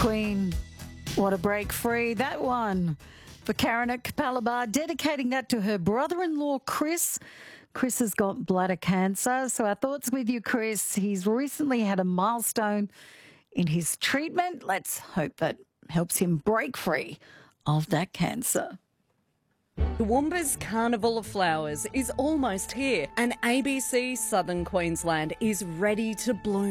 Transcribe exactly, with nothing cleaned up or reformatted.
Queen. What a break free that one for Karen at Capalaba, dedicating that to her brother-in-law, Chris. Chris has got bladder cancer, so our thoughts with you, Chris. He's recently had a milestone in his treatment. Let's hope that helps him break free of that cancer. Toowoomba's Carnival of Flowers is almost here, and A B C Southern Queensland is ready to bloom.